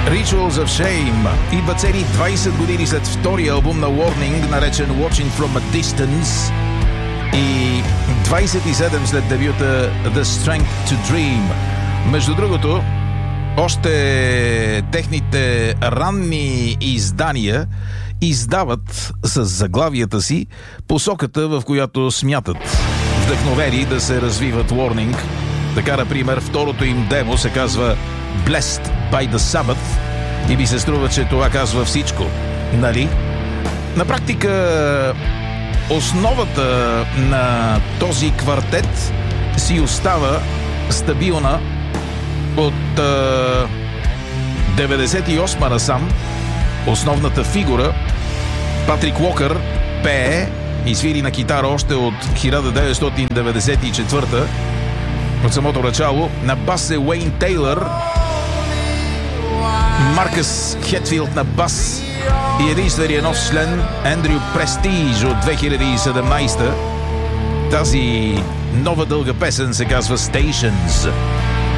Rituals of Shame идва цели 20 години след втория албум на Warning, наречен Watching from a Distance, и 27 след дебюта The Strength to Dream. Между другото, още техните ранни издания издават с заглавията си посоката, в която смятат вдъхновени да се развиват Warning. Така, например, второто им демо се казва Blessed by the Sabbath и ми се струва, че това казва всичко, нали? На практика основата на този квартет си остава стабилна от 98 насам. Основната фигура Патрик Уокър пее и свири на китара още от 1994, от самото начало. На бас е Уейн Тейлър, Маркъс Хетфилд на бас и единствения нов член Андрю Престиж от 2017. Тази нова дълга песен се казва Stations.